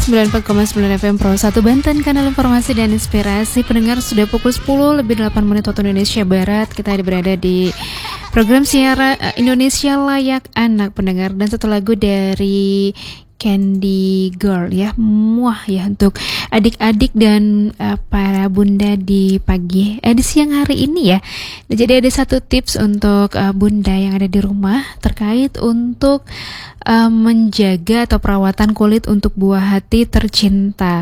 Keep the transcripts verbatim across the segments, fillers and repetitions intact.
sembilan puluh empat koma sembilan F M Pro satu Banten, kanal informasi dan inspirasi. Pendengar, sudah pukul sepuluh lebih delapan menit waktu Indonesia Barat. Kita berada di program siaran Indonesia Layak Anak, pendengar. Dan satu lagu dari Candy Girl ya, muah ya untuk adik-adik dan uh, para bunda di pagi, eh, di siang hari ini ya. Jadi ada satu tips untuk uh, bunda yang ada di rumah terkait untuk uh, menjaga atau perawatan kulit untuk buah hati tercinta.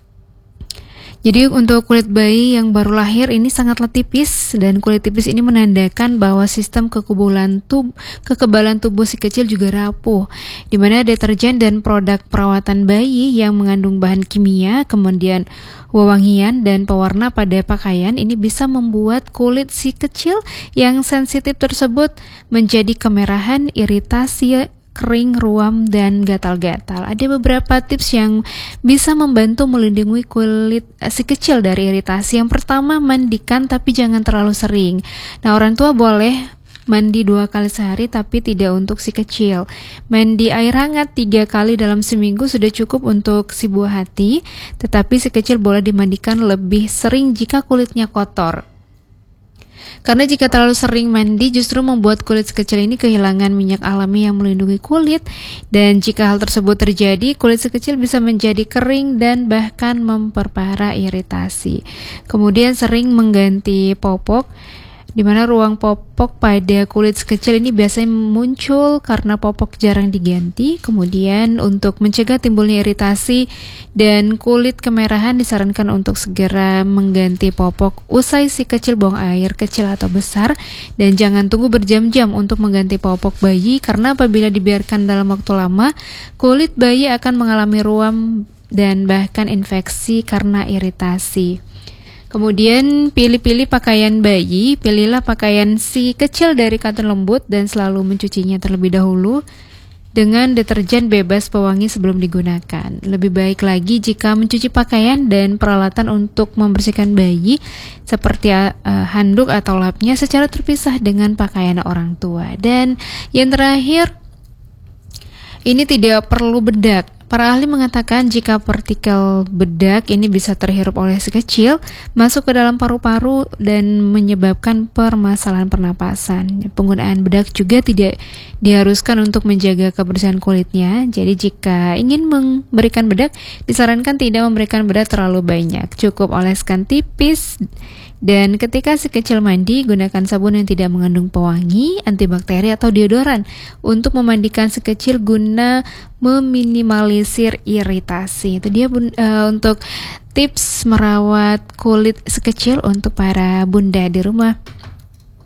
Jadi untuk kulit bayi yang baru lahir ini sangatlah tipis, dan kulit tipis ini menandakan bahwa sistem kekebalan tubuh, kekebalan tubuh si kecil juga rapuh, di mana deterjen dan produk perawatan bayi yang mengandung bahan kimia, kemudian wewangian dan pewarna pada pakaian ini bisa membuat kulit si kecil yang sensitif tersebut menjadi kemerahan, iritasi, kering, ruam, dan gatal-gatal. Ada beberapa tips yang bisa membantu melindungi kulit si kecil dari iritasi. Yang pertama, mandikan tapi jangan terlalu sering. Nah, orang tua boleh mandi dua kali sehari tapi tidak untuk si kecil. Mandi air hangat tiga kali dalam seminggu sudah cukup untuk si buah hati, tetapi si kecil boleh dimandikan lebih sering jika kulitnya kotor. Karena jika terlalu sering mandi justru membuat kulit sekecil ini kehilangan minyak alami yang melindungi kulit, dan jika hal tersebut terjadi, kulit sekecil bisa menjadi kering dan bahkan memperparah iritasi. Kemudian sering mengganti popok, di mana ruang popok pada kulit sekecil ini biasanya muncul karena popok jarang diganti. Kemudian untuk mencegah timbulnya iritasi dan kulit kemerahan, disarankan untuk segera mengganti popok usai si kecil buang air kecil atau besar, dan jangan tunggu berjam-jam untuk mengganti popok bayi, karena apabila dibiarkan dalam waktu lama, kulit bayi akan mengalami ruam dan bahkan infeksi karena iritasi. Kemudian pilih-pilih pakaian bayi, pilihlah pakaian si kecil dari katun lembut dan selalu mencucinya terlebih dahulu dengan deterjen bebas pewangi sebelum digunakan. Lebih baik lagi jika mencuci pakaian dan peralatan untuk membersihkan bayi seperti uh, handuk atau lapnya secara terpisah dengan pakaian orang tua. Dan yang terakhir, ini tidak perlu bedak. Para ahli mengatakan jika partikel bedak ini bisa terhirup oleh si kecil, masuk ke dalam paru-paru dan menyebabkan permasalahan pernapasan. Penggunaan bedak juga tidak diharuskan untuk menjaga kebersihan kulitnya. Jadi jika ingin memberikan bedak, disarankan tidak memberikan bedak terlalu banyak. Cukup oleskan tipis. Dan ketika si kecil mandi, gunakan sabun yang tidak mengandung pewangi, antibakteri atau deodoran untuk memandikan si kecil guna meminimalisir iritasi. Itu dia bun, uh, untuk tips merawat kulit si kecil untuk para bunda di rumah.